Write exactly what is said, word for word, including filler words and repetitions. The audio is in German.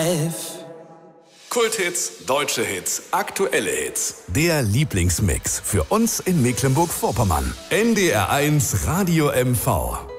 life. Kulthits, deutsche Hits, aktuelle Hits. Der Lieblingsmix für uns in Mecklenburg-Vorpommern. N D R eins Radio M V.